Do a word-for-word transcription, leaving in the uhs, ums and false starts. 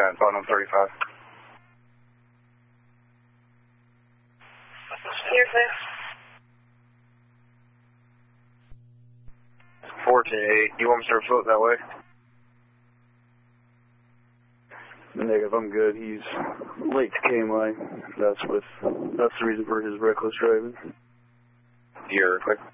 ten, phone thirty-five. Here, sir. fourteen eight, you want me to float that way? Negative, I'm good. He's late to K M I. That's with, that's the reason for his reckless driving. You're quick.